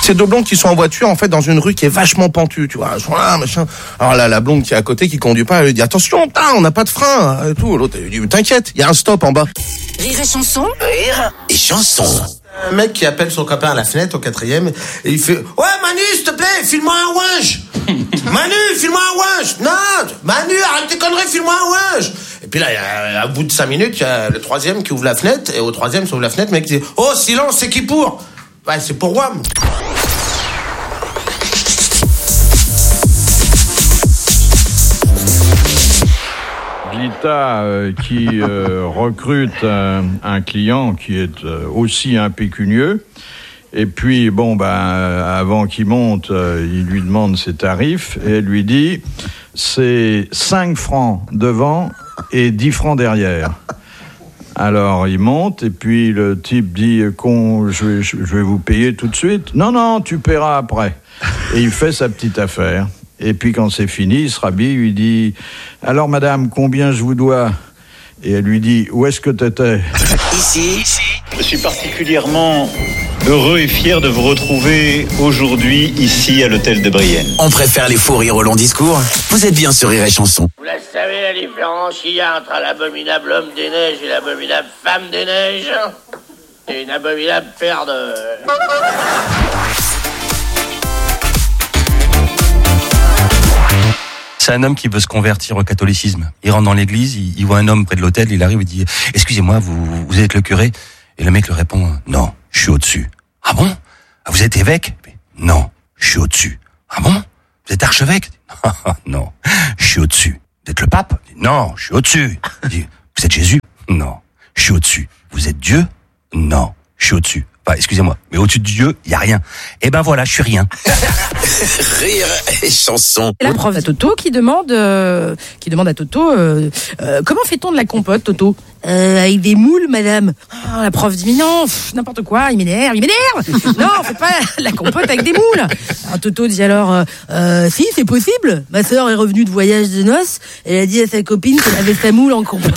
C'est deux blondes qui sont en voiture, en fait, dans une rue qui est vachement pentue, tu vois. Elles sont là, machin. Alors là, la blonde qui est à côté, qui conduit pas, elle lui dit, attention, on n'a pas de frein, et tout. L'autre, elle lui dit, t'inquiète, il y a un stop en bas. Rire et chanson. Rire et chanson. Un mec qui appelle son copain à la fenêtre, au 4e, et il fait, ouais, Manu, s'il te plaît, file-moi un ouinge. Manu, file-moi un ouinge. Non, Manu, arrête tes conneries, file-moi un ouinge. Et puis là, au bout de 5 minutes, il y a le 3e qui ouvre la fenêtre, et au 3e, qui ouvre la fenêtre, le mec dit, oh, silence, c'est qui pour? Ouais, c'est pour WAM. L'État qui recrute un client qui est aussi impécunieux. Et puis, avant qu'il monte, il lui demande ses tarifs et elle lui dit c'est 5 francs devant et 10 francs derrière. Alors, il monte et puis le type dit je vais vous payer tout de suite. Non, tu paieras après. Et il fait sa petite affaire. Et puis quand c'est fini, il se rhabille, il lui dit « Alors madame, combien je vous dois ?» Et elle lui dit « Où est-ce que t'étais ?» Ici. Je suis particulièrement heureux et fier de vous retrouver aujourd'hui ici à l'hôtel de Brienne. On préfère les fous rires au long discours. Vous êtes bien sur Rire et chanson. Vous savez la différence qu'il y a entre l'abominable homme des neiges et l'abominable femme des neiges? Et une abominable paire de... C'est un homme qui veut se convertir au catholicisme. Il rentre dans l'église, il voit un homme près de l'autel, il arrive et dit « Excusez-moi, vous êtes le curé ?» Et le mec lui répond « Non, je suis au-dessus. »« Ah bon? Vous êtes évêque ?»« Non, je suis au-dessus. »« Ah bon? Vous êtes archevêque ?»« Non, je suis au-dessus. »« Vous êtes le pape ?»« Non, je suis au-dessus. » Vous êtes Jésus? Non, je suis au-dessus. Vous êtes Dieu? Non, je suis au-dessus. Enfin, excusez-moi, mais au-dessus de Dieu, il y a rien. Eh ben voilà, je suis rien. Rire et chanson. La prof à Toto qui demande à Toto comment fait-on de la compote, Toto? Avec des moules, madame. Oh, la prof dit mais non, n'importe quoi, il m'énerve. Non, on fait pas la compote avec des moules. Alors Toto dit alors si, c'est possible. Ma sœur est revenue de voyage de noces, elle a dit à sa copine qu'elle avait sa moule en compote.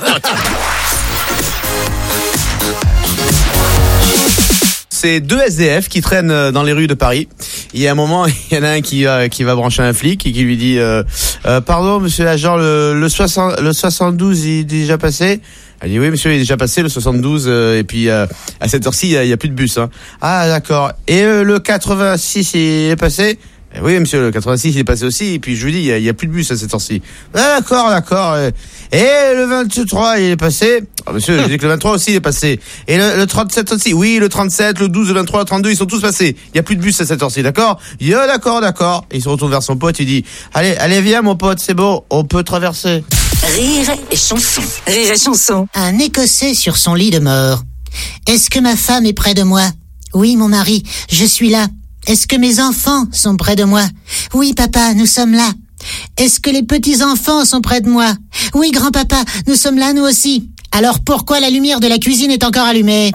C'est 2 SDF qui traînent dans les rues de Paris. Il y a un moment, il y en a un qui va brancher un flic et qui lui dit pardon monsieur l'agent, le 72 il est déjà passé? Elle dit oui monsieur, il est déjà passé le 72 et puis à cette heure-ci il y a plus de bus hein. Ah d'accord. Et le 86 il est passé? Oui monsieur, le 86 il est passé aussi et puis je lui dis il y a plus de bus à cette heure-ci. Ah, d'accord. Et le 23 il est passé? Ah, monsieur, je dis que le 23 aussi il est passé. Et le 37 aussi? Oui, le 37, le 12, le 23, le 32 ils sont tous passés. Il y a plus de bus à cette heure-ci, d'accord? Il dit d'accord. Et il se retourne vers son pote, il dit allez viens mon pote, c'est bon, on peut traverser. Rire et chanson. Rire et chanson. Un Écossais sur son lit de mort. Est-ce que ma femme est près de moi? Oui, mon mari, je suis là. Est-ce que mes enfants sont près de moi? Oui, papa, nous sommes là. Est-ce que les petits-enfants sont près de moi? Oui, grand-papa, nous sommes là, nous aussi. Alors pourquoi la lumière de la cuisine est encore allumée?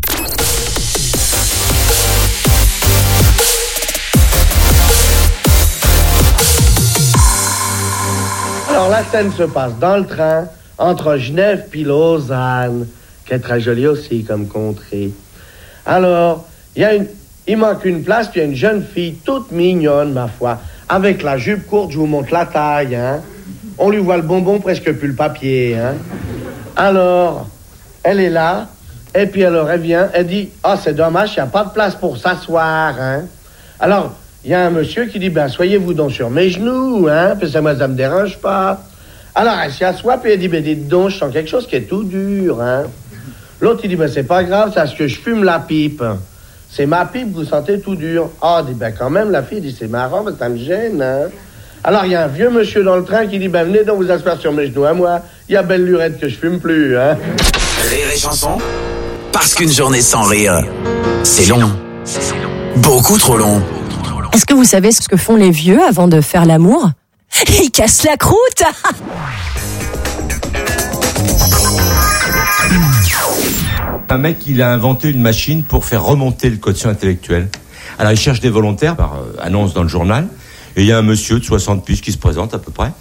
Alors la scène se passe dans le train entre Genève puis Lausanne, qui est très jolie aussi comme contrée. Alors, il manque une place, puis il y a une jeune fille toute mignonne, ma foi, avec la jupe courte, je vous montre la taille, hein. On lui voit le bonbon, presque plus le papier, hein. Alors, elle est là, et puis alors elle vient, elle dit « Ah, c'est dommage, il n'y a pas de place pour s'asseoir, hein. » Alors, il y a un monsieur qui dit « Ben, soyez-vous donc sur mes genoux, hein, puis ça me dérange pas. » Alors, elle s'y assoit, puis elle dit « Ben, dites donc, je sens quelque chose qui est tout dur, hein. » L'autre, il dit « Ben, c'est pas grave, c'est parce que je fume la pipe. » C'est ma pipe, vous sentez tout dur. Ah, dit, ben quand même, la fille dit, c'est marrant, mais ça me gêne, hein. Alors, il y a un vieux monsieur dans le train qui dit, ben venez donc vous asseoir sur mes genoux à moi. Il y a belle lurette que je fume plus, hein. Rire et chanson. Parce qu'une journée sans rire, c'est long. Beaucoup trop long. Est-ce que vous savez ce que font les vieux avant de faire l'amour? Ils cassent la croûte. Un mec, il a inventé une machine pour faire remonter le quotient intellectuel. Alors, il cherche des volontaires par annonce dans le journal. Et il y a un monsieur de 60 piges qui se présente à peu près.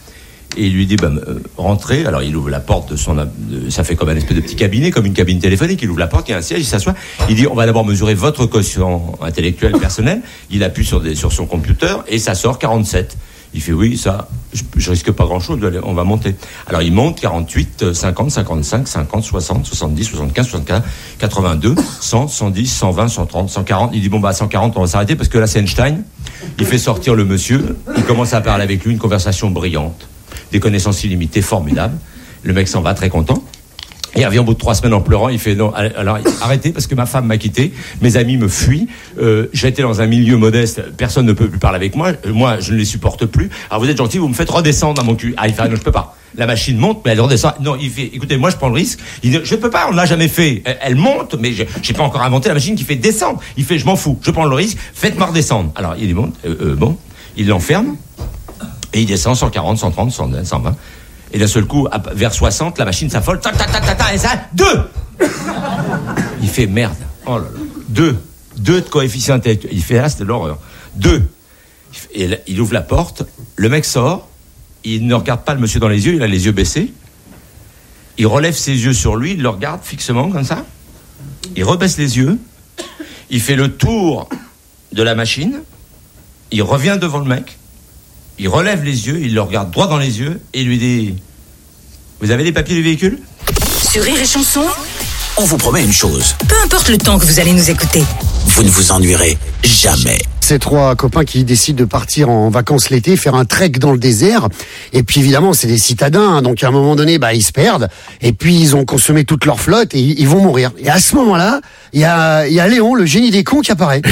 Et il lui dit, rentrez. Alors il ouvre la porte ça fait comme un espèce de petit cabinet, comme une cabine téléphonique. Il ouvre la porte, il y a un siège, il s'assoit. Il dit, on va d'abord mesurer votre quotient intellectuel personnel. Il appuie sur son computer et ça sort 47. Il fait, oui, ça, je risque pas grand-chose, on va monter. Alors il monte 48, 50, 55, 50, 60, 70, 75, 75, 82, 100, 110, 120, 130, 140. Il dit, 140, on va s'arrêter parce que là, c'est Einstein. Il fait sortir le monsieur. Il commence à parler avec lui, une conversation brillante. Des connaissances illimitées, formidables. Le mec s'en va très content. Et il revient au bout de 3 semaines en pleurant. Il fait non, alors arrêtez parce que ma femme m'a quitté, mes amis me fuient. J'étais dans un milieu modeste, personne ne peut plus parler avec moi. Moi, je ne les supporte plus. Alors vous êtes gentil, vous me faites redescendre dans mon cul. Ah, il fait non, je peux pas. La machine monte, mais elle redescend. Non, il fait, écoutez, moi je prends le risque. Il dit, je peux pas, on l'a jamais fait. Elle monte, mais j'ai pas encore inventé la machine qui fait descendre. Il fait, je m'en fous, je prends le risque. Faites-moi redescendre. Alors il est bon, il l'enferme et il descend 140, 130, 120, 120. Et d'un seul coup, vers 60, la machine s'affole. Tac, tac, tac, tac, tac, et ça, 2. Il fait merde. Oh là là. 2 de coefficient intellectuel. Il fait là, c'était l'horreur. 2. Et il ouvre la porte. Le mec sort. Il ne regarde pas le monsieur dans les yeux. Il a les yeux baissés. Il relève ses yeux sur lui. Il le regarde fixement, comme ça. Il rebaisse les yeux. Il fait le tour de la machine. Il revient devant le mec. Il relève les yeux, il le regarde droit dans les yeux et il lui dit « Vous avez les papiers du véhicule ?» Sur Rire et Chanson, on vous promet une chose. Peu importe le temps que vous allez nous écouter, vous ne vous ennuierez jamais. Ces 3 copains qui décident de partir en vacances l'été, faire un trek dans le désert. Et puis évidemment, c'est des citadins, hein, donc à un moment donné, ils se perdent. Et puis ils ont consommé toute leur flotte et ils vont mourir. Et à ce moment-là, il y a Léon, le génie des cons, qui apparaît.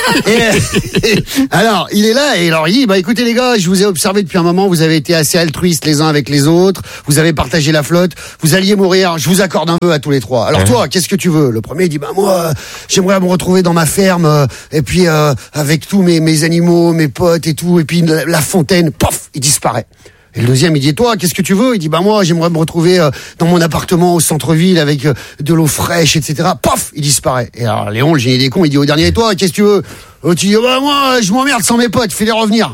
Alors, il est là et alors il dit, écoutez les gars, je vous ai observé depuis un moment, vous avez été assez altruistes les uns avec les autres, vous avez partagé la flotte, vous alliez mourir, je vous accorde un vœu à tous les 3. Alors toi, qu'est-ce que tu veux? Le premier dit, moi, j'aimerais me retrouver dans ma ferme, et puis avec tous mes animaux, mes potes et tout, et puis la fontaine, pof, il disparaît. Et le deuxième, il dit, toi, qu'est-ce que tu veux? Il dit, moi, j'aimerais me retrouver dans mon appartement au centre-ville avec de l'eau fraîche, etc. Pof, il disparaît. Et alors, Léon, le génie des cons, il dit au dernier, et toi, qu'est-ce que tu veux? Tu dis, moi, je m'emmerde sans mes potes, fais-les revenir.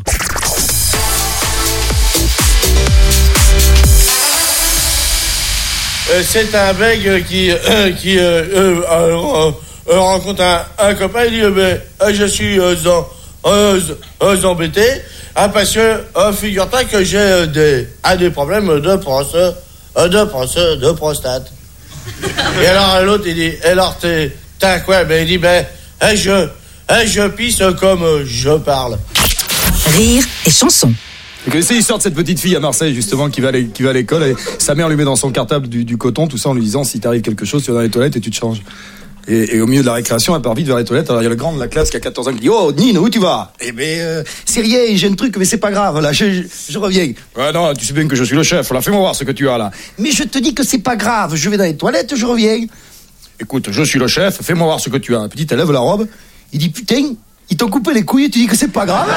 C'est un mec qui rencontre un copain, il dit, je suis embêté, parce que figure-toi que j'ai des problèmes de prostate. Et alors l'autre il dit, alors t'as quoi? Il dit, je pisse comme je parle. Rire et Chanson. Vous connaissez l'histoire de cette petite fille à Marseille, justement, qui va à l'école et sa mère lui met dans son cartable du coton, tout ça, en lui disant, si t'arrive quelque chose, tu vas dans les toilettes et tu te changes. Et au milieu de la récréation, elle part vite vers les toilettes. Alors il y a le grand de la classe qui a 14 ans qui dit, oh Nino, où tu vas? C'est rien, j'ai un truc, mais c'est pas grave, là, je reviens. Ouais, non, tu sais bien que je suis le chef, là, fais-moi voir ce que tu as là. Mais je te dis que c'est pas grave, je vais dans les toilettes, je reviens. Écoute, je suis le chef, fais-moi voir ce que tu as. La petite, elle lève la robe, il dit, putain, ils t'ont coupé les couilles et tu dis que c'est pas grave?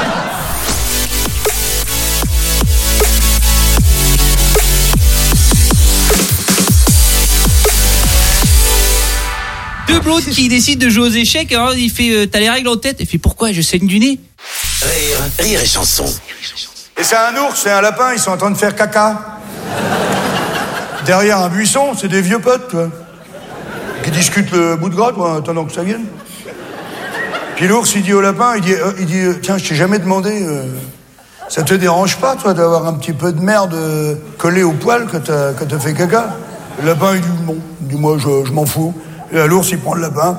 Deux blondes qui décident de jouer aux échecs, alors il fait t'as les règles en tête, il fait pourquoi je saigne du nez? Rire et Chanson. Et c'est un ours et un lapin, ils sont en train de faire caca. Derrière un buisson, c'est des vieux potes, toi. Qui discutent le bout de gras, toi, en attendant que ça vienne. Puis l'ours, il dit au lapin, il dit tiens, je t'ai jamais demandé, ça te dérange pas, toi, d'avoir un petit peu de merde collée au poil quand t'as fait caca? Le lapin, il dit non. Il dit moi, je m'en fous. Et là, l'ours, il prend le lapin.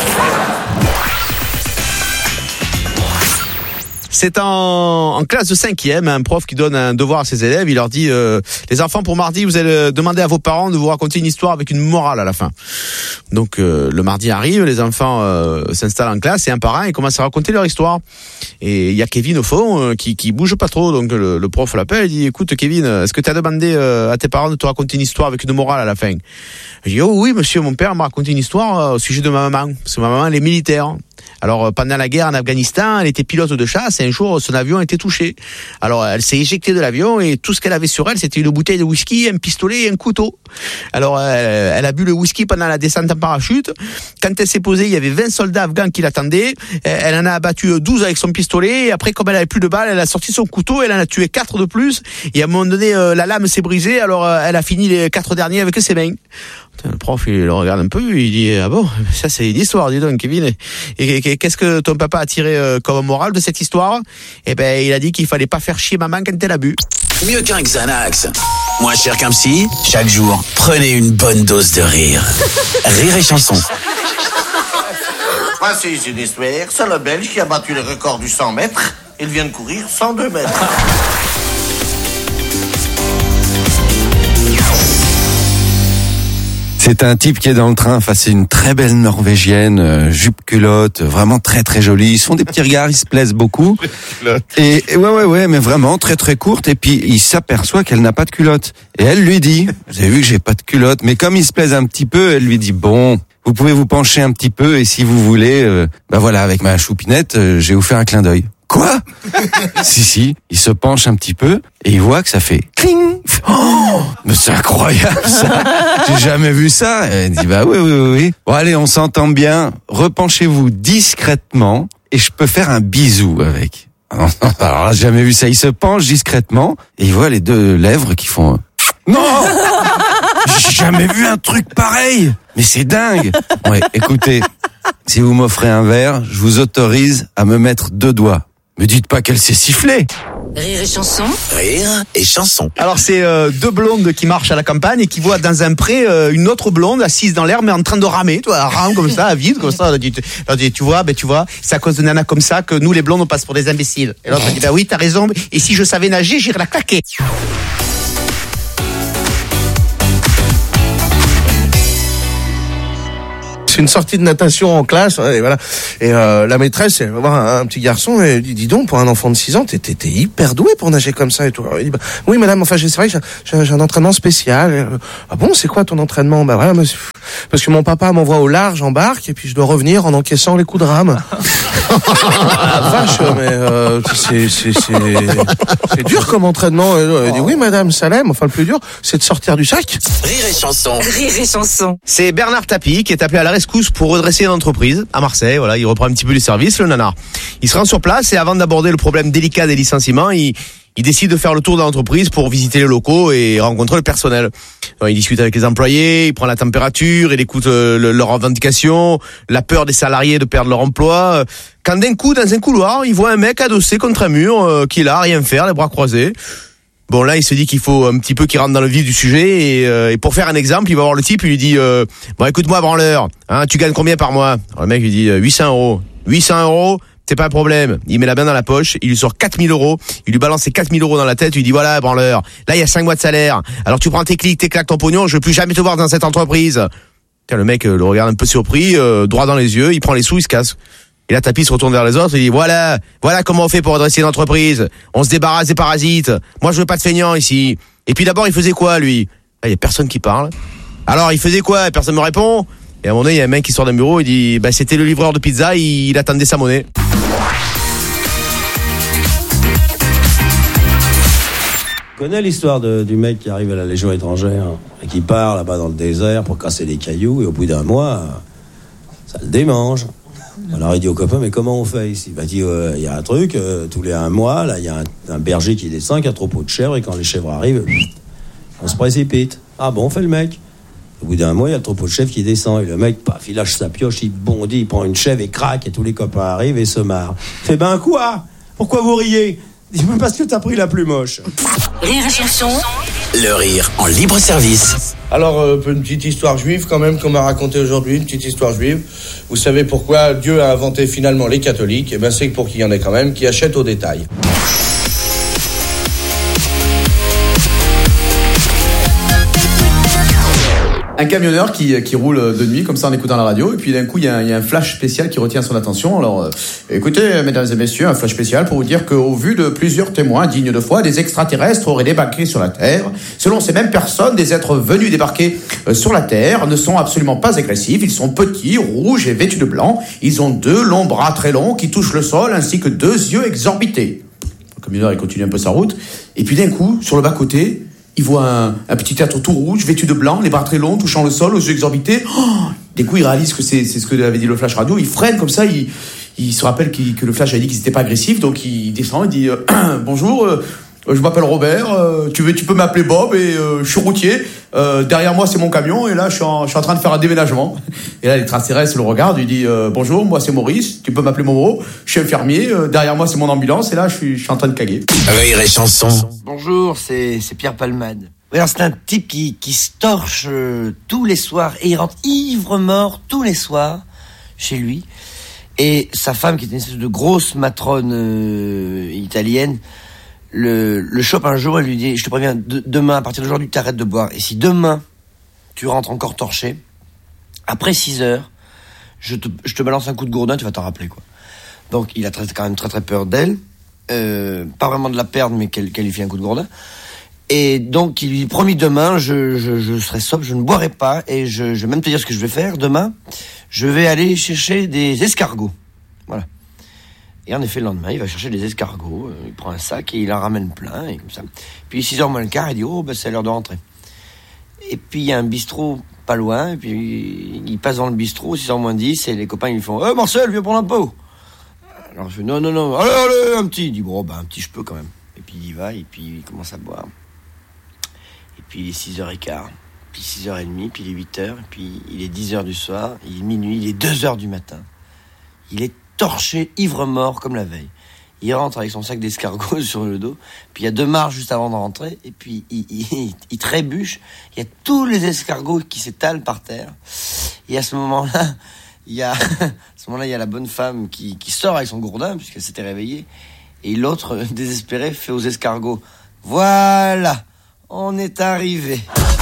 C'est en classe de 5e, un prof qui donne un devoir à ses élèves. Il leur dit, les enfants, pour mardi, vous allez demander à vos parents de vous raconter une histoire avec une morale à la fin. Donc le mardi arrive, les enfants s'installent en classe et un par un, ils commencent à raconter leur histoire. Et il y a Kevin au fond qui bouge pas trop. Donc le prof l'appelle, il dit, écoute Kevin, est-ce que tu as demandé à tes parents de te raconter une histoire avec une morale à la fin? Il dit, oh oui monsieur, mon père m'a raconté une histoire au sujet de ma maman, parce que ma maman elle est militaire. Alors pendant la guerre en Afghanistan, elle était pilote de chasse et un jour son avion a été touché. Alors elle s'est éjectée de l'avion et tout ce qu'elle avait sur elle, c'était une bouteille de whisky, un pistolet et un couteau. Alors elle a bu le whisky pendant la descente en parachute. Quand elle s'est posée, il y avait 20 soldats afghans qui l'attendaient. Elle en a abattu 12 avec son pistolet. Et après, comme elle avait plus de balles, elle a sorti son couteau, elle en a tué 4 de plus. Et à un moment donné, la lame s'est brisée, alors elle a fini les 4 derniers avec ses mains. Le prof, il le regarde un peu, il dit, ah bon, ça c'est une histoire, dis donc, Kevin. Et qu'est-ce que ton papa a tiré comme morale de cette histoire? Eh ben, il a dit qu'il fallait pas faire chier maman quand elle a bu. Mieux qu'un Xanax, moins cher qu'un psy, chaque jour, prenez une bonne dose de rire. Rire et chanson. Voici une histoire, c'est le Belge qui a battu le record du 100 mètres. Il vient de courir 102 mètres. C'est un type qui est dans le train, enfin c'est une très belle Norvégienne, jupe culotte, vraiment très très jolie. Ils se font des petits regards, ils se plaisent beaucoup. Et ouais, mais vraiment très très courte. Et puis il s'aperçoit qu'elle n'a pas de culotte. Et elle lui dit, vous avez vu que j'ai pas de culotte, mais comme il se plaise un petit peu, elle lui dit bon, vous pouvez vous pencher un petit peu et si vous voulez, bah voilà, avec ma choupinette, je vais vous faire un clin d'œil. Quoi? Si, il se penche un petit peu et il voit que ça fait cling. Oh, mais c'est incroyable ça. J'ai jamais vu ça. Et il dit bah oui. Bon allez, on s'entend bien. Repenchez-vous discrètement et je peux faire un bisou avec. Alors là, j'ai jamais vu ça. Il se penche discrètement et il voit les 2 lèvres qui font non. J'ai jamais vu un truc pareil. Mais c'est dingue. Ouais, écoutez, si vous m'offrez un verre, je vous autorise à me mettre 2 doigts. Me dites pas qu'elle s'est sifflée. Rire et chanson. Rire et chanson. Alors c'est 2 blondes qui marchent à la campagne et qui voient dans un pré une autre blonde assise dans l'herbe mais en train de ramer, tu vois, elle rame comme ça, à vide comme ça. Elle dit, tu vois, c'est à cause de nanas comme ça que nous les blondes on passe pour des imbéciles. Et l'autre dit bah oui, t'as raison. Et si je savais nager, j'irais la claquer. C'est une sortie de natation en classe, et voilà. Et la maîtresse, elle va voir un petit garçon et elle dit, dis donc, pour un enfant de 6 ans, t'es hyper doué pour nager comme ça et tout. Alors, il dit, bah, oui madame, enfin c'est vrai que j'ai un entraînement spécial. Ah bon, c'est quoi ton entraînement? Bah voilà, monsieur, parce que mon papa m'envoie au large en barque et puis je dois revenir en encaissant les coups de rame. Ah, vache, mais c'est dur comme entraînement. Elle dit, oui madame, ça l'aime. Enfin le plus dur, c'est de sortir du sac. Rire et chanson. Rire et chanson. C'est Bernard Tapie qui est appelé à la rescousse pour redresser une entreprise à Marseille. Voilà, il reprend un petit peu les services, le nanar. Il se rend sur place et avant d'aborder le problème délicat des licenciements, il décide de faire le tour de l'entreprise pour visiter les locaux et rencontrer le personnel. Alors, il discute avec les employés, il prend la température, il écoute leurs revendications, la peur des salariés de perdre leur emploi. Quand d'un coup, dans un couloir, il voit un mec adossé contre un mur, qui est là, à rien faire, les bras croisés. Bon, là, il se dit qu'il faut un petit peu qu'il rentre dans le vif du sujet et pour faire un exemple, il va voir le type, il lui dit bon, écoute-moi, branleur, hein, tu gagnes combien par mois? Alors, le mec lui dit 800 €. 800 €, c'est pas un problème. Il met la main dans la poche, il lui sort 4000 €, il lui balance ses 4000 € dans la tête, il lui dit voilà, branleur, là, il y a 5 mois de salaire. Alors, tu prends tes clics, tes claques, ton pognon, je veux plus jamais te voir dans cette entreprise. Le mec le regarde un peu surpris, droit dans les yeux, il prend les sous, il se casse. Et là, Tapie se retourne vers les autres et dit voilà comment on fait pour redresser une entreprise. On se débarrasse des parasites. Moi, je veux pas de feignants ici. Et puis d'abord, il faisait quoi, lui? Il y a personne qui parle. Alors, il faisait quoi? Personne me répond. Et à un moment donné, il y a un mec qui sort d'un bureau, il dit bah c'était le livreur de pizza, il attendait sa monnaie. Tu connais l'histoire du mec qui arrive à la Légion étrangère et qui part là-bas dans le désert pour casser des cailloux et au bout d'un mois, ça le démange. Alors il dit au copain, mais comment on fait ici? Il dit, il y a un truc, tous les 1 mois, là, il y a un berger qui descend, qui a un troupeau de chèvres, et quand les chèvres arrivent, on se précipite. Ah bon, fait le mec. Au bout d'un mois, il y a le troupeau de chèvres qui descend, et le mec, paf, il lâche sa pioche, il bondit, il prend une chèvre et craque, et tous les copains arrivent et se marrent. Il fait, ben quoi? Pourquoi vous riez? Il dit, parce que t'as pris la plus moche. Rire et chanson. Le rire en libre service. Alors, une petite histoire juive quand même qu'on m'a racontée aujourd'hui, une petite histoire juive. Vous savez pourquoi Dieu a inventé finalement les catholiques? Eh ben, c'est pour qu'il y en ait quand même qui achètent au détail. un camionneur qui roule de nuit comme ça en écoutant la radio, et puis d'un coup il y a un flash spécial qui retient son attention. Alors écoutez, mesdames et messieurs, un flash spécial pour vous dire qu'au vu de plusieurs témoins dignes de foi, des extraterrestres auraient débarqué sur la Terre. Selon ces mêmes personnes, des êtres venus débarquer sur la Terre ne sont absolument pas agressifs. Ils sont petits, rouges et vêtus de blanc. Ils ont 2 longs bras très longs qui touchent le sol, ainsi que 2 yeux exorbités. Le camionneur il continue un peu sa route, et puis d'un coup sur le bas côté il voit un petit être tout rouge, vêtu de blanc, les bras très longs, touchant le sol, aux yeux exorbités. D'un coup, il réalise que c'est ce que avait dit le flash radio. Il freine comme ça, il se rappelle que le flash avait dit qu'ils n'étaient pas agressifs, donc il descend, il dit bonjour, je m'appelle Robert, tu peux m'appeler Bob, et je suis routier. Derrière moi, c'est mon camion, et là, je suis en train de faire un déménagement. Et là, l'extraterrestre le regarde, il dit bonjour, moi c'est Maurice, tu peux m'appeler Momo, je suis infirmier, derrière moi c'est mon ambulance, et là, je suis en train de caguer. Rire et chanson. Bonjour, c'est Pierre Palmade. Alors, c'est un type qui se torche tous les soirs, et il rentre ivre-mort tous les soirs chez lui. Et sa femme, qui est une espèce de grosse matrone italienne, le chope un jour, elle lui dit, je te préviens, demain, à partir d'aujourd'hui, tu arrêtes de boire. Et si demain, tu rentres encore torché, après 6 heures, je te balance un coup de gourdin, tu vas t'en rappeler, quoi. Donc, il a quand même très très peur d'elle. Pas vraiment de la perdre, mais qu'elle lui fait un coup de gourdin. Et donc, il lui dit, promis, demain, je serai sobre, je ne boirai pas, et je vais même te dire ce que je vais faire. Demain, je vais aller chercher des escargots. Voilà. Et en effet, le lendemain, il va chercher des escargots, il prend un sac et il en ramène plein, et comme ça. Puis 6h moins le quart, il dit, c'est l'heure de rentrer. Et puis il y a un bistrot pas loin, et puis il passe dans le bistrot, 6h moins 10, et les copains ils lui font, Marcel, viens prendre un pot. Alors je fais, non, allez, un petit. Il dit, un petit je peux quand même. Et puis il y va, et puis il commence à boire. Et puis il est 6h15, puis 6h30, puis il est 8h, et puis il est 10h du soir, il est minuit, il est 2h du matin. Il est torché, ivre-mort comme la veille. Il rentre avec son sac d'escargots sur le dos, puis il y a 2 marches juste avant de rentrer, et puis il trébuche, il y a tous les escargots qui s'étalent par terre, et à ce moment-là, il y a la bonne femme qui sort avec son gourdin, puisqu'elle s'était réveillée, et l'autre, désespéré, fait aux escargots, voilà, on est arrivé.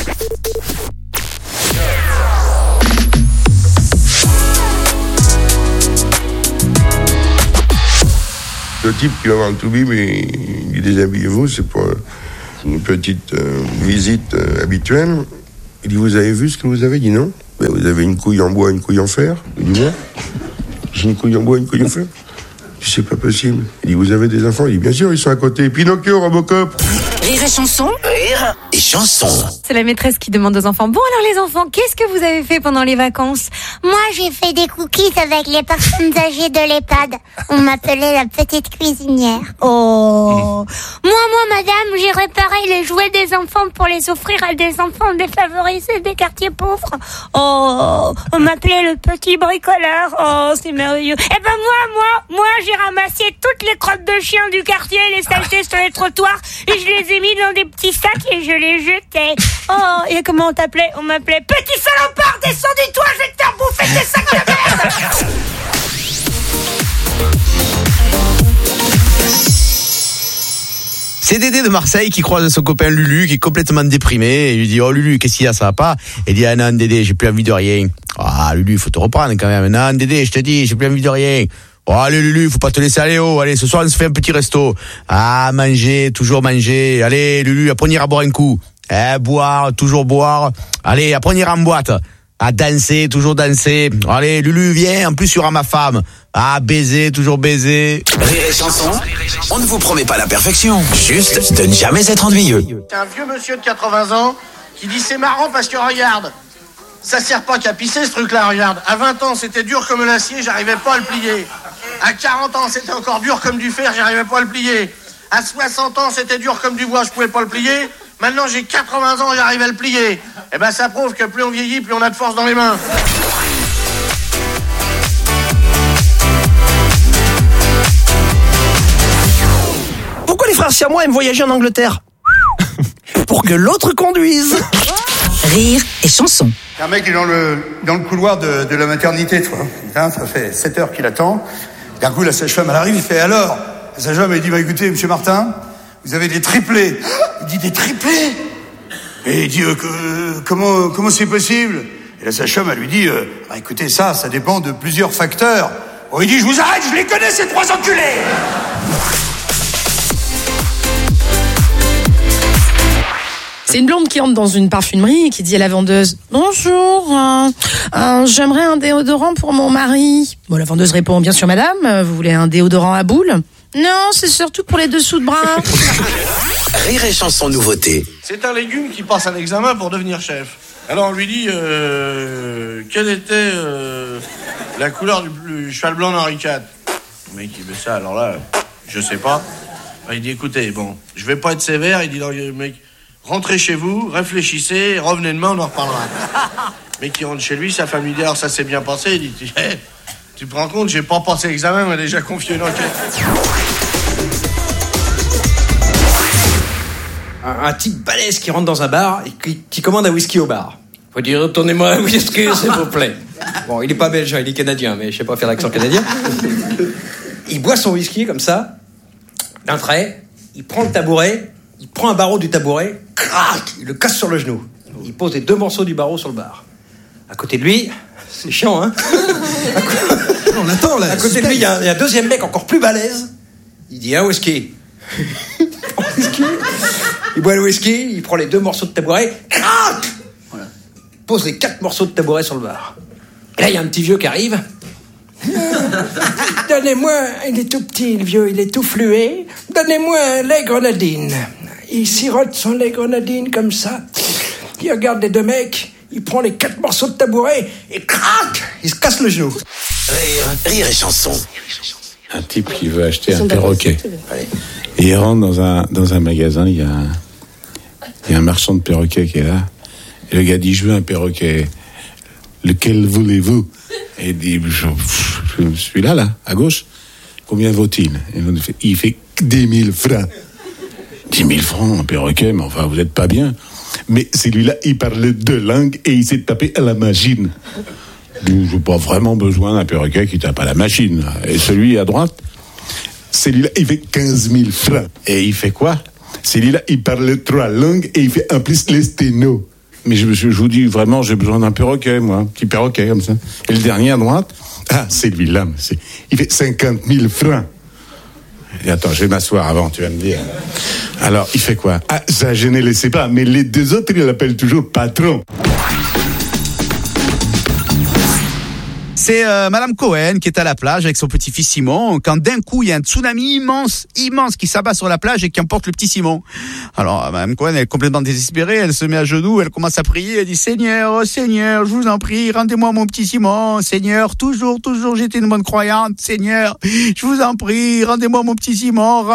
Le type qui va voir le Toubi, mais il dit déshabillez-vous, c'est pour une petite visite habituelle. Il dit vous avez vu ce que vous avez? Il dit non. Ben, vous avez une couille en bois, une couille en fer. Il dit moi. J'ai une couille en bois, une couille en fer. Je dis c'est pas possible. Il dit vous avez des enfants? Il dit bien sûr, ils sont à côté. Pinocchio, Robocop. Rire et chanson. Rire et chanson. C'est la maîtresse qui demande aux enfants, bon alors les enfants, qu'est-ce que vous avez fait pendant les vacances? Moi j'ai fait des cookies avec les personnes âgées de l'EHPAD. On m'appelait la petite cuisinière. Oh. Moi madame, j'ai réparé les jouets des enfants pour les offrir à des enfants défavorisés des quartiers pauvres. Oh. On m'appelait le petit bricoleur. Oh, c'est merveilleux. Eh ben moi j'ai ramassé toutes les crottes de chiens du quartier, les saletés sur les trottoirs, et je les ai mis dans des petits sacs et je les jetais. Oh, et comment on t'appelait? On m'appelait petit salopard, descends du toit, je vais te faire bouffer tes sacs de merde. C'est Dédé de Marseille qui croise son copain Lulu qui est complètement déprimé et lui dit oh Lulu qu'est-ce qu'il y a, ça va pas? Il dit ah non Dédé j'ai plus envie de rien. Ah Lulu faut te reprendre quand même. Non Dédé je te dis j'ai plus envie de rien. Oh allez Lulu faut pas te laisser aller allez ce soir on se fait un petit resto. Ah manger toujours manger. Allez Lulu après on ira boire un coup. Boire toujours boire. Allez après on ira en boîte. À danser, toujours danser. Allez, Lulu, viens, en plus, il y aura ma femme. Ah, baiser, toujours baiser. Rire et chanson, on ne vous promet pas la perfection, juste de ne jamais être ennuyeux. C'est un vieux monsieur de 80 ans qui dit c'est marrant parce que regarde, ça sert pas qu'à pisser ce truc-là, regarde. À 20 ans, c'était dur comme l'acier, j'arrivais pas à le plier. À 40 ans, c'était encore dur comme du fer, j'arrivais pas à le plier. À 60 ans, c'était dur comme du bois, je pouvais pas le plier. Maintenant, j'ai 80 ans, j'arrive à le plier. Eh ben, ça prouve que plus on vieillit, plus on a de force dans les mains. Pourquoi les frères siamois aiment voyager en Angleterre? Pour que l'autre conduise. Rire et chanson. Un mec est dans le couloir de la maternité, toi. Putain, ça fait 7 heures qu'il attend. D'un coup, la sage-femme, elle arrive, il fait alors. La sage-femme, elle dit, écoutez, monsieur Martin, vous avez des triplés. Il dit, des triplés? Et il dit comment c'est possible? Et la sage-femme, elle lui dit écoutez, ça dépend de plusieurs facteurs. Bon, il dit je vous arrête, je les connais ces trois enculés. C'est une blonde qui entre dans une parfumerie et qui dit à la vendeuse « Bonjour, j'aimerais un déodorant pour mon mari. » Bon, la vendeuse répond « Bien sûr, madame, vous voulez un déodorant à boules ?»« Non, c'est surtout pour les dessous de bras. » Rire et chanson nouveauté. C'est un légume qui passe un examen pour devenir chef. Alors on lui dit quelle était la couleur du cheval blanc d'Henri IV. Le mec il veut ça, alors là, je sais pas. Il dit écoutez, bon, je vais pas être sévère, il dit non, le mec, rentrez chez vous, réfléchissez, revenez demain, on en reparlera. Le mec qui rentre chez lui, sa femme lui dit alors ça s'est bien passé, il dit tu te rends compte, j'ai pas passé l'examen, mais déjà confié une enquête. Un type balèze qui rentre dans un bar et qui commande un whisky au bar. Faut dire, retournez-moi un whisky, s'il vous plaît. Bon, il est pas belge, il est canadien, mais je sais pas faire l'accent canadien. Il boit son whisky comme ça, d'un trait, il prend le tabouret, il prend un barreau du tabouret, crac, il le casse sur le genou. Il pose les 2 morceaux du barreau sur le bar. À côté de lui, c'est chiant, hein. On attend, là. À côté de lui, il y a un deuxième mec encore plus balèze. Il dit, un whisky. Il boit le whisky, il prend les 2 morceaux de tabouret, crac, voilà. Pose les 4 morceaux de tabouret sur le bar. Et là, il y a un petit vieux qui arrive. Donnez-moi, il est tout petit, le vieux, il est tout fluet. Donnez-moi un lait grenadine. Il sirote son lait grenadine comme ça. Il regarde les 2 mecs, il prend les 4 morceaux de tabouret et crac, il se casse le genou. Rire et chanson. Un type qui veut acheter un perroquet. Et il rentre dans un magasin, il y a un marchand de perroquets qui est là. Et le gars dit, je veux un perroquet. Lequel voulez-vous? Et il dit, celui-là, là, à gauche. Combien vaut-il? Et il fait 10 000 francs. 10 000 francs, un perroquet, mais enfin, vous êtes pas bien. Mais celui-là, il parle 2 langues et il s'est tapé à la machine. Je n'ai pas vraiment besoin d'un perroquet qui tape à la machine. Et celui à droite, celui-là, il fait 15 000 francs. Et il fait quoi? Celui-là, il parle 3 langues et il fait en plus les sténos. Mais je vous dis vraiment, j'ai besoin d'un perroquet, moi. Un petit perroquet, comme ça. Et le dernier à droite, celui-là, il fait 50 000 francs. Et attends, je vais m'asseoir avant, tu vas me dire. Alors, il fait quoi? Ça, je ne le sais pas, mais les 2 autres, ils l'appellent toujours patron. C'est Madame Cohen qui est à la plage avec son petit-fils Simon, quand d'un coup il y a un tsunami immense qui s'abat sur la plage et qui emporte le petit Simon. Alors Madame Cohen, elle est complètement désespérée, elle se met à genoux, elle commence à prier, elle dit Seigneur, oh Seigneur, je vous en prie, rendez-moi mon petit Simon, Seigneur, toujours j'étais une bonne croyante, Seigneur, je vous en prie, rendez-moi mon petit Simon.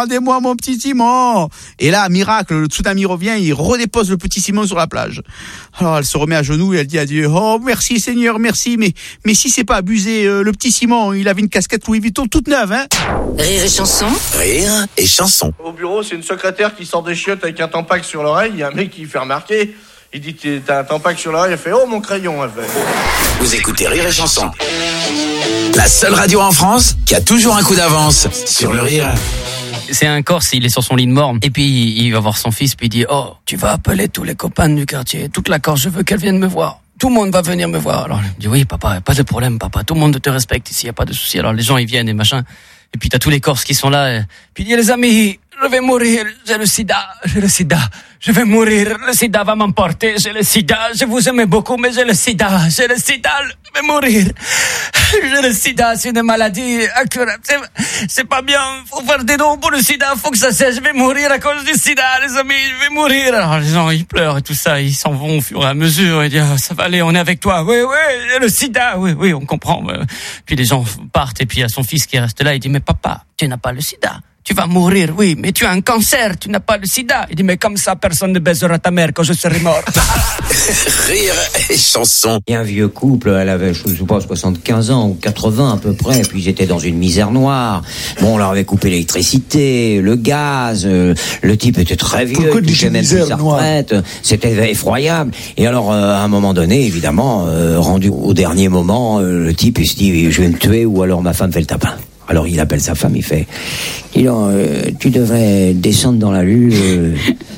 Et là, miracle, le tsunami revient, il redépose le petit Simon sur la plage. Alors elle se remet à genoux et elle dit à Dieu, oh merci Seigneur, merci, mais si c'est pas abusé, le petit Simon, il avait une casquette Louis Vuitton toute neuve, hein. Rire et chanson. Rire et chanson. Au bureau, c'est une secrétaire qui sort des chiottes avec un tampac sur l'oreille. Il y a un mec qui fait remarquer. Il dit t'as un tampac sur l'oreille. Elle fait oh mon crayon. Elle fait. Vous écoutez Rire et chanson. La seule radio en France qui a toujours un coup d'avance sur le rire. C'est un Corse, il est sur son lit de mort. Et puis il va voir son fils, puis il dit oh, tu vas appeler tous les copains du quartier, toute la Corse, je veux qu'elle vienne me voir. Tout le monde va venir me voir. Alors, il dit, oui, papa, pas de problème, papa. Tout le monde te respecte ici, y a pas de souci. Alors, les gens, ils viennent et machin. Et puis, t'as tous les Corses qui sont là. Et puis, il dit, les amis, je vais mourir. J'ai le sida. Je vais mourir. Le sida va m'emporter. J'ai le sida. Je vous aime beaucoup, mais j'ai le sida. Je vais mourir. J'ai le sida. C'est une maladie incurable. C'est pas bien. Faut faire des dons pour le sida. Faut que ça cesse. Je vais mourir à cause du sida, les amis. Je vais mourir. Alors, les gens, ils pleurent et tout ça. Ils s'en vont au fur et à mesure. Ils disent, ça va aller, on est avec toi. Oui, j'ai le sida. Oui, on comprend. Puis les gens partent. Et puis, il y a son fils qui reste là. Il dit, mais papa, tu n'as pas le sida. Tu vas mourir, oui, mais tu as un cancer, tu n'as pas le sida. Il dit, mais comme ça, personne ne baisera ta mère quand je serai mort. Rire et chanson. Il y a un vieux couple, elle avait, je sais pas, 75 ans ou 80 à peu près, puis ils étaient dans une misère noire. Bon, on leur avait coupé l'électricité, le gaz, le type était très vieux, il touchait même plus sa retraite, c'était effroyable. Et alors, à un moment donné, évidemment, rendu au dernier moment, le type, il se dit, je vais me tuer ou alors ma femme fait le tapin. Alors il appelle sa femme, il fait, dis donc, tu devrais descendre dans la rue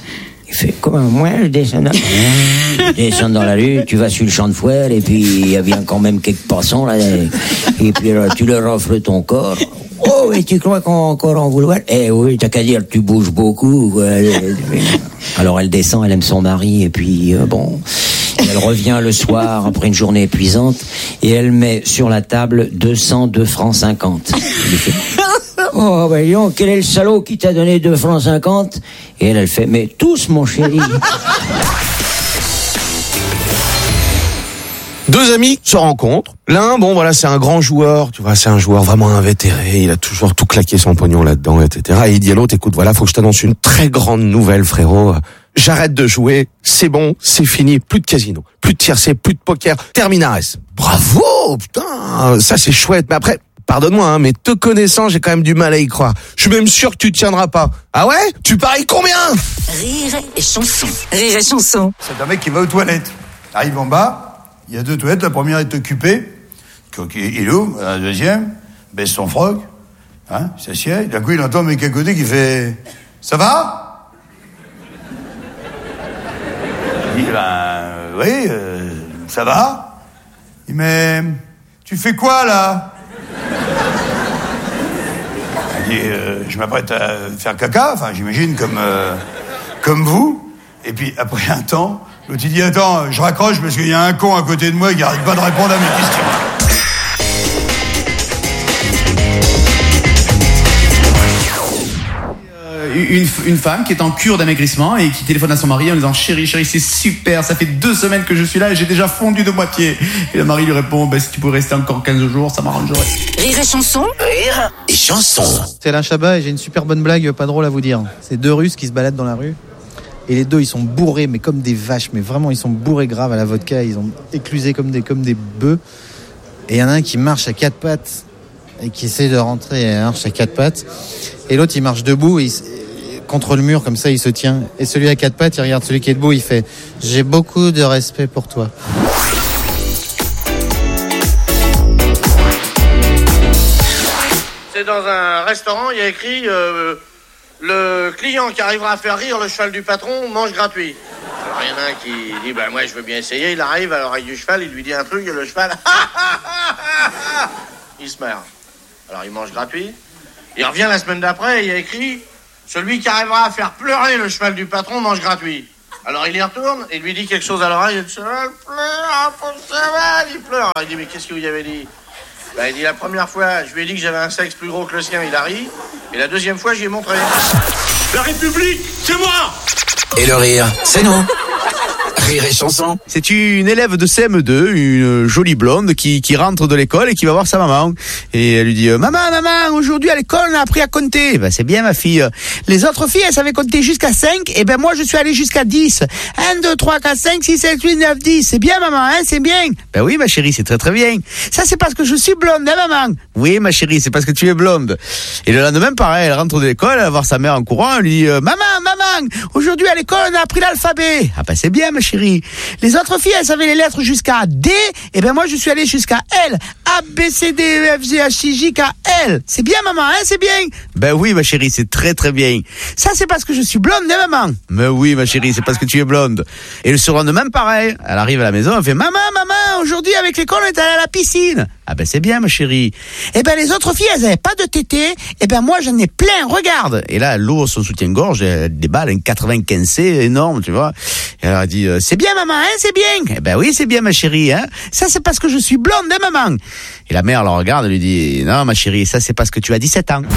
Il fait, comment, moi, je descends dans la rue, tu vas sur le champ de foire, et puis il y a bien quand même quelques passants, là, et puis alors, tu leur offres ton corps. Oh, et tu crois qu'on encore en vouloir? Eh oui, t'as qu'à dire, tu bouges beaucoup, quoi. Alors elle descend, elle aime son mari, et puis, elle revient le soir, après une journée épuisante, et elle met sur la table 202 francs 50. Il fait, oh, ben, dis donc, quel est le salaud qui t'a donné 2 francs 50? Et elle fait, mais tous, mon chéri. Deux amis se rencontrent. L'un, c'est un grand joueur, tu vois, c'est un joueur vraiment invétéré, il a toujours tout claqué son pognon là-dedans, etc. Et il dit à l'autre, écoute, voilà, faut que je t'annonce une très grande nouvelle, frérot. J'arrête de jouer, c'est bon, c'est fini, plus de casino, plus de tiercé, plus de poker, terminares. Bravo, putain, ça c'est chouette, mais après, pardonne-moi, mais te connaissant, j'ai quand même du mal à y croire. Je suis même sûr que tu tiendras pas. Ah ouais? Tu paries combien? Rire et chanson. Rire et chanson. C'est un mec qui va aux toilettes. Arrive en bas, il y a 2 toilettes, la première est occupée. Il ouvre, la deuxième, baisse son froc, il s'assied. D'un coup, il entend un mec à côté qui fait « Ça va ?» Il dit « oui, ça va. » Il dit « Mais tu fais quoi, là ?» Il dit « Je m'apprête à faire caca, j'imagine, comme vous. » Et puis, après un temps, l'autre, il dit « Attends, je raccroche parce qu'il y a un con à côté de moi qui n'arrête pas de répondre à mes questions. » Une femme qui est en cure d'amaigrissement et qui téléphone à son mari en disant chérie, c'est super, ça fait 2 semaines que je suis là et j'ai déjà fondu de moitié. Et le mari lui répond si tu pouvais rester encore 15 jours, ça m'arrangerait. Rire et chanson. Rire et chanson. C'est Alain Chabat et j'ai une super bonne blague pas drôle à vous dire. C'est 2 Russes qui se baladent dans la rue et les 2 ils sont bourrés mais comme des vaches, mais vraiment ils sont bourrés grave à la vodka, ils ont éclusé comme des bœufs. Et il y en a un qui marche à 4 pattes et qui essaie de rentrer et marche à 4 pattes et l'autre il marche debout et contre le mur, comme ça, il se tient. Et celui à 4 pattes, il regarde celui qui est debout, il fait « J'ai beaucoup de respect pour toi. » C'est dans un restaurant, il y a écrit le client qui arrivera à faire rire le cheval du patron mange gratuit. Alors, il y en a un qui dit « moi, je veux bien essayer. » Il arrive à l'oreille du cheval, il lui dit un truc, et le cheval il se marre. Alors, il mange gratuit. Il revient la semaine d'après, et il y a écrit celui qui arrivera à faire pleurer le cheval du patron mange gratuit. Alors il y retourne et lui dit quelque chose à l'oreille. Le cheval pleure, pauvre cheval, il pleure. Alors, il dit mais qu'est-ce que vous y avez dit? Il dit la première fois, je lui ai dit que j'avais un sexe plus gros que le sien, il a ri. Et la deuxième fois, j'y ai montré. La République, c'est moi! Et le rire, c'est nous. Rire et chanson. C'est une élève de CM2, une jolie blonde qui rentre de l'école et qui va voir sa maman. Et elle lui dit maman, aujourd'hui à l'école on a appris à compter. C'est bien ma fille. Les autres filles elles savaient compter jusqu'à 5. Et moi je suis allé jusqu'à 10. 1, 2, 3, 4, 5, 6, 7, 8, 9, 10. C'est bien maman, c'est bien. Oui ma chérie, c'est très très bien. Ça c'est parce que je suis blonde, maman. Oui ma chérie, c'est parce que tu es blonde. Et le lendemain pareil, elle rentre de l'école, elle va voir sa mère en courant, elle lui dit maman, aujourd'hui à l'école on a appris l'alphabet. C'est bien ma chérie. Les autres filles, elles savaient les lettres jusqu'à D, et moi je suis allé jusqu'à L. A, B, C, D, E, F, G, H, I, J, K, L. C'est bien maman, c'est bien. Oui ma chérie, c'est très très bien. Ça c'est parce que je suis blonde, maman. Oui ma chérie, c'est parce que tu es blonde. Et le surlendemain pareil, elle arrive à la maison, elle fait maman, aujourd'hui avec l'école on est allé à la piscine. C'est bien ma chérie. Les autres filles, elles avaient pas de tétés, moi j'en ai plein, regarde. Et là, elle ouvre son soutien-gorge, elle déballe un 95C énorme, tu vois. Et elle a dit, c'est bien maman, c'est bien. Oui, c'est bien ma chérie, Ça c'est parce que je suis blonde, maman. Et la mère la regarde, elle lui dit, non ma chérie, ça c'est parce que tu as 17 ans.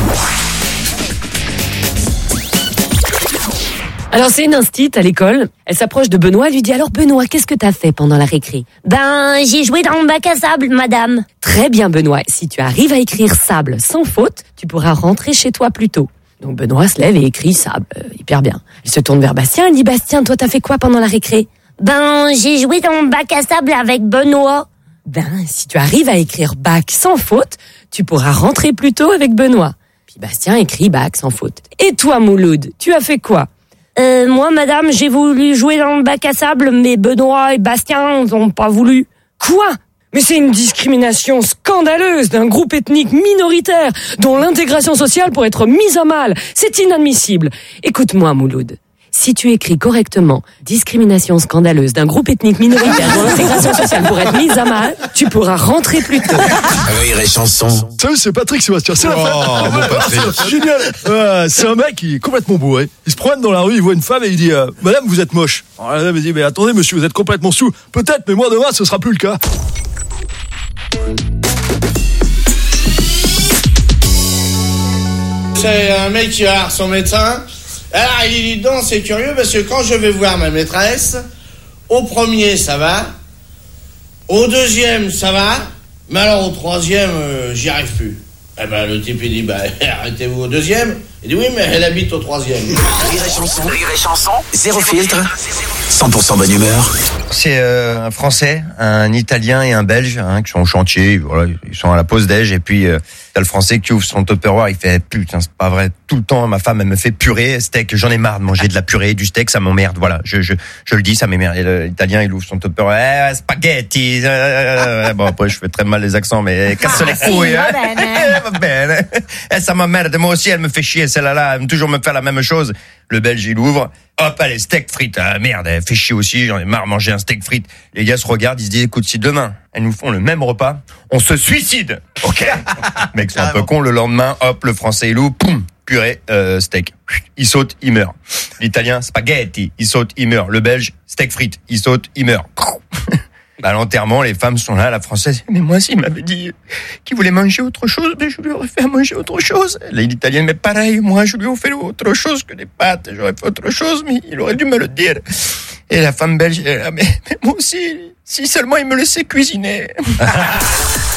Alors c'est une instite à l'école, elle s'approche de Benoît, elle lui dit alors Benoît, qu'est-ce que t'as fait pendant la récré? J'ai joué dans le bac à sable, madame. Très bien Benoît, si tu arrives à écrire sable sans faute, tu pourras rentrer chez toi plus tôt. Donc Benoît se lève et écrit sable, hyper bien. Il se tourne vers Bastien, il dit Bastien, toi t'as fait quoi pendant la récré? J'ai joué dans le bac à sable avec Benoît. Si tu arrives à écrire bac sans faute, tu pourras rentrer plus tôt avec Benoît. Puis Bastien écrit bac sans faute. Et toi Mouloud, tu as fait quoi? Moi, madame, j'ai voulu jouer dans le bac à sable, mais Benoît et Bastien n'ont pas voulu. Quoi? Mais c'est une discrimination scandaleuse d'un groupe ethnique minoritaire dont l'intégration sociale pourrait être mise à mal. C'est inadmissible. Écoute-moi, Mouloud. Si tu écris correctement discrimination scandaleuse d'un groupe ethnique minoritaire dont l'intégration sociale pourrait être mise à mal, tu pourras rentrer plus tôt. Rire et chanson. Salut, c'est Patrick Sébastien. C'est la fête. Mon Patrick. C'est génial. C'est un mec qui est complètement bourré. Il se promène dans la rue, il voit une femme et il dit Madame, vous êtes moche. Alors la dame dit mais attendez monsieur, vous êtes complètement sous. Peut-être, mais moi demain ce sera plus le cas. C'est un mec qui va voir son médecin. Alors il dit donc c'est curieux parce que quand je vais voir ma maîtresse, au premier ça va, au deuxième ça va, mais alors au troisième j'y arrive plus. Eh ben le type il dit arrêtez-vous au deuxième. Il dit oui mais elle habite au troisième. Rire et chanson, zéro filtre, 100% bonne humeur. C'est un Français, un Italien et un Belge qui sont au chantier, voilà, ils sont à la pause déj et puis t'as le Français qui ouvre son Tupperware, il fait putain c'est pas vrai, tout le temps ma femme elle me fait purée, steak, j'en ai marre de manger de la purée, du steak, ça m'emmerde, voilà, je le dis, ça m'emmerde. Et l'Italien il ouvre son Tupperware, spaghetti, bon après je fais très mal les accents mais casse les couilles, va bene, ça m'emmerde, moi aussi elle me fait chier celle-là, elle aime toujours me faire la même chose. Le Belge il ouvre, hop allez steak frites, merde, elle fait chier aussi, j'en ai marre de manger un steak frites. Les gars se regardent, ils se disent écoute si demain elles nous font le même repas, on se suicide. Ok. Mec c'est un peu con, le lendemain hop le Français il ouvre, poum, purée, steak, il saute, il meurt. L'Italien spaghetti, il saute, il meurt. Le Belge steak frites, il saute, il meurt. À l'enterrement, les femmes sont là, la Française. Mais moi, s'il m'avait dit qu'il voulait manger autre chose, je lui aurais fait à manger autre chose. L'Italienne, mais pareil, moi, je lui aurais fait autre chose que des pâtes. J'aurais fait autre chose, mais il aurait dû me le dire. Et la femme belge, mais moi aussi, si seulement il me laissait cuisiner.